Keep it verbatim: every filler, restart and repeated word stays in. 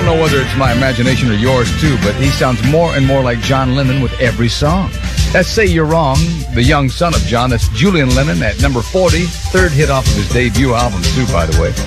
don't know whether it's my imagination or yours, too, but he sounds more and more like John Lennon with every song. That's Say You're Wrong, the young son of John. That's Julian Lennon at number forty, third hit off of his debut album, too, by the way.